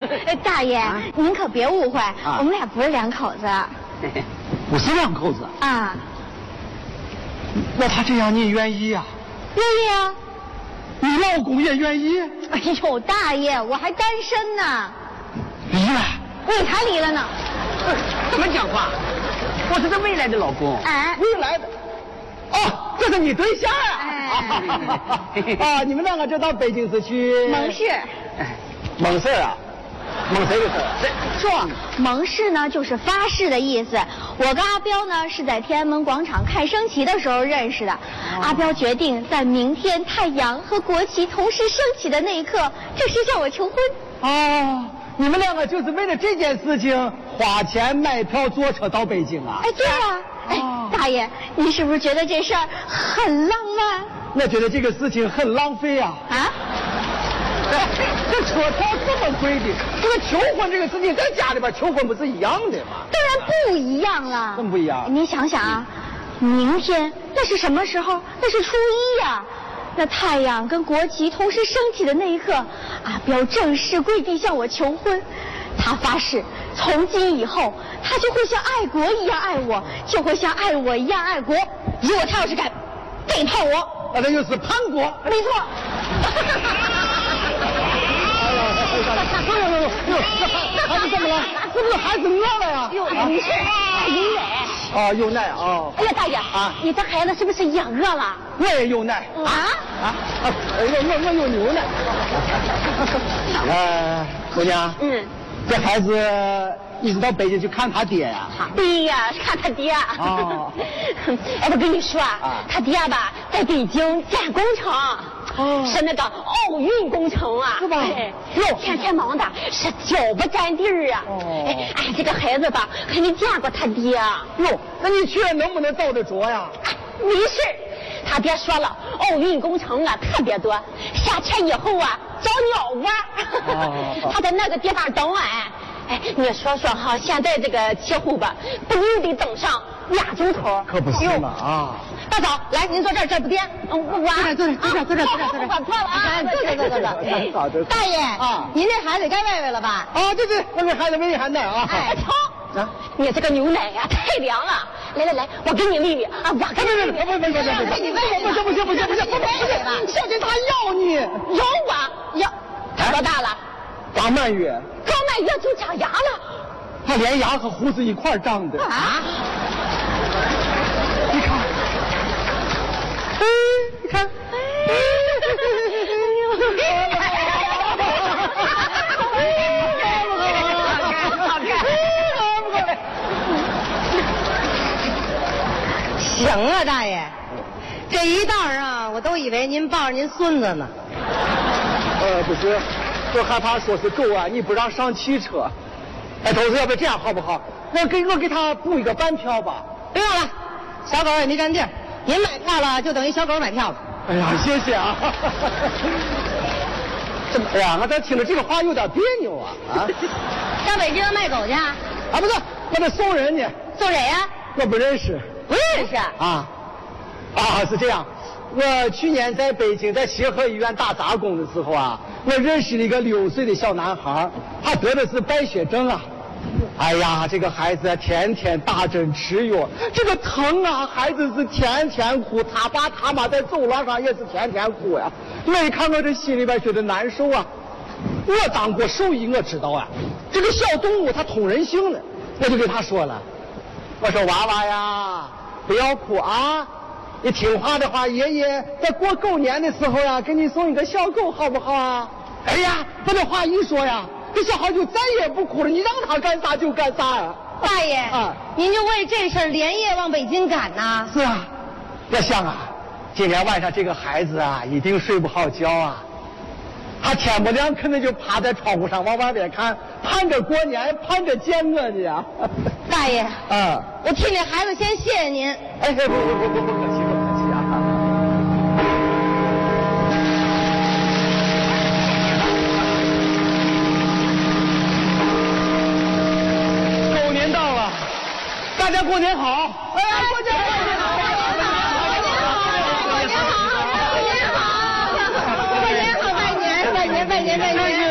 大爷，您可别误会，我们俩不是两口子。 不是两口子啊？ 那他这样你愿意啊？ 愿意啊。 你老公也愿意？ 哎呦，大爷，我还单身呢。 离了？ 你才离了呢。 怎么讲话？我是这未来的老公。 哎， 未来的。哦，这是你对象啊！啊，你们两个这到北京是去蒙氏。 蒙事啊？蒙谁的事？ 说蒙氏呢，就是发誓的意思。我跟阿彪呢是在天安门广场看升旗的时候认识的。阿彪决定在明天太阳和国旗同时升起的那一刻，正式向我求婚。 哦，你们两个就是为了这件事情花钱买票坐车到北京啊？ 哎，对啊。哎，大爷，你是不是觉得这事儿很浪漫？ 我觉得这个事情很浪费啊！ 啊？ 这车票这么贵的，这个求婚这个事情在家里边求婚不是一样的吗？ 当然不一样了。 怎么不一样？ 你想想啊，明天那是什么时候？那是初一呀。那太阳跟国旗同时升起的那一刻，阿彪正式跪地向我求婚。他发誓，从今以后，他就会像爱国一样爱我，就会像爱我一样爱国。如果他要是敢背叛我， 那就是叛国。 没错。 孩子怎么了？是不是孩子饿了呀？ 有没事，有奶。 啊，有奶啊！ 哎呀，大爷啊，你这孩子是不是也饿了？ 我也有奶。我有牛奶。姑娘。这孩子一直到北京去看他爹呀？ 对呀，看他爹。哦。哎，我跟你说啊，他爹吧在北京建工程。是那个奥运工程啊， 是吧？ 哟，天天忙的是脚不沾地儿啊。哎，这个孩子吧，可没见过他爹。 哟，那你去能不能找得着呀？ 没事，他爹说了，奥运工程啊特别多，下车以后啊找鸟窝。他在那个地方等俺。哎，你说说哈，现在这个气候吧，不定得等上2钟头。 可不是嘛啊！ 大嫂，来，您坐这儿，这不颠。我坐这。 不管错了啊！ 坐。大爷啊，您这孩子该喂喂了吧？ 啊，对，我给孩子喂一喊奶啊。 哎，瞧，你这个牛奶呀太凉了。来，我给你喂喂啊！我给你喂。 不行，小姐她要你， 要我要，他多大了 ？8满月。 刚满月就长牙了。 他连牙和胡子一块长的啊！ 你看。 行啊，大爷，这一道上我都以为您抱着您孙子呢。 不是，我害怕说是狗啊，你不让上汽车。哎，同事，要不这样好不好？我给他补一个半票吧。 不用了，小狗也没占地儿，您买票了就等于小狗买票了。 哎呀，谢谢啊。哎呀，我这听着这个话有点别扭啊。 上北京卖狗去？ 啊，不是，我得送人呢。 送谁呀？ 我不认识。 不认识啊？是这样。我去年在北京在协和医院打杂工的时候啊，我认识了一个6岁的小男孩，他得的是败血症啊。哎呀，这个孩子天天打针吃药，这个疼啊，孩子是天天哭，他爸他妈在走廊上也是天天哭呀。我一看我这心里边觉得难受啊。我当过兽医，我知道啊，这个小动物它通人性的，我就给他说了，我说娃娃呀，不要哭啊。你听话的话，爷爷在过狗年的时候呀，给你送一个小狗，好不好啊？哎呀，我这话一说呀，这小孩就再也不哭了。你让他干啥就干啥呀。 大爷啊，您就为这事连夜往北京赶呐？ 是啊，我想啊，今天晚上这个孩子啊，一定睡不好觉啊。他天不亮肯定就趴在窗户上往外边看，盼着过年，盼着见我呢呀。 大爷啊，我替这孩子先谢谢您。 哎，不客气，不客气啊。狗年到了，大家过年好！哎呀，过年好！ 拜年！